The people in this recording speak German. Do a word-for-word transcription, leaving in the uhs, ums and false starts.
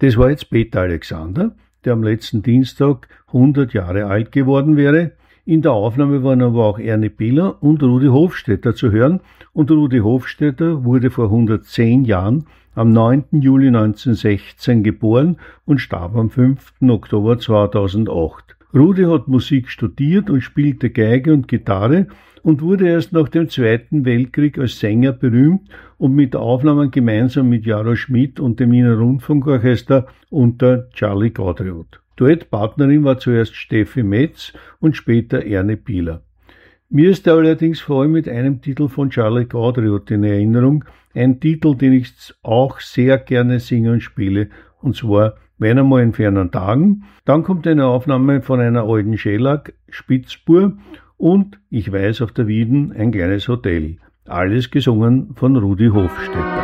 Das war jetzt Peter Alexander, der am letzten Dienstag hundert Jahre alt geworden wäre. In der Aufnahme waren aber auch Ernie Bieler und Rudi Hofstetter zu hören. Und Rudi Hofstetter wurde vor hundertzehn Jahren am neunten Juli neunzehnhundertsechzehn geboren und starb am fünften Oktober zweitausendacht. Rudi hat Musik studiert und spielte Geige und Gitarre und wurde erst nach dem Zweiten Weltkrieg als Sänger berühmt und mit Aufnahmen gemeinsam mit Jaro Schmidt und dem Wiener Rundfunkorchester unter Charlie Gaudriot. Duettpartnerin war zuerst Steffi Metz und später Ernie Bieler. Mir ist allerdings vor allem mit einem Titel von Charlie Gaudriot in Erinnerung, ein Titel, den ich auch sehr gerne singe und spiele, und zwar Wenn einmal in fernen Tagen. Dann kommt eine Aufnahme von einer alten Schellack, Spitzbur, und Ich weiß auf der Wieden ein kleines Hotel. Alles gesungen von Rudi Hofstetter.